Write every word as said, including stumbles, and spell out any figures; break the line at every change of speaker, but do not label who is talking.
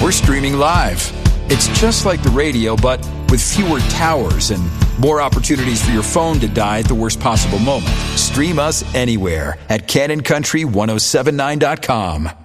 We're streaming live. It's just like the radio, but with fewer towers and more opportunities for your phone to die at the worst possible moment. Stream us anywhere at Canon Country ten seventy-nine dot com.